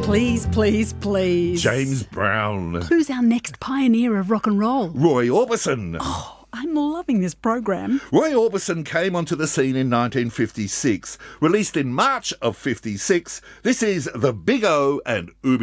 Please, please, please. James Brown. Who's our next pioneer of rock and roll? Roy Orbison. I'm loving this program. Roy Orbison came onto the scene in 1956. Released in March of 56, this is The Big O and Ubi